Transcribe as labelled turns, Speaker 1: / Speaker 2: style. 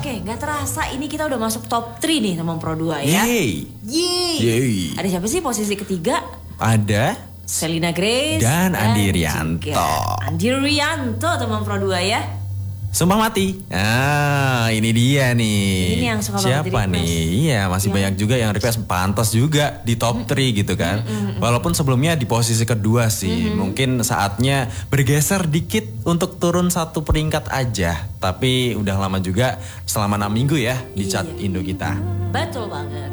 Speaker 1: Oke, gak terasa ini kita udah masuk top 3 nih teman Pro 2 ya. Yeay. Ada siapa sih posisi ketiga?
Speaker 2: Ada
Speaker 1: Selina Grace
Speaker 2: dan Andi Rianto.
Speaker 1: Andi Rianto teman Pro 2 ya.
Speaker 2: Sumpah Mati. Ah, ini dia nih.
Speaker 1: Ini yang suka
Speaker 2: siapa
Speaker 1: banget
Speaker 2: nih? Iya, masih banyak juga yang request, pantas juga di top 3 gitu kan. Walaupun sebelumnya di posisi kedua sih. Mungkin saatnya bergeser dikit untuk turun 1 peringkat aja. Tapi udah lama juga, selama 6 minggu ya di chart Indo kita.
Speaker 1: Betul banget.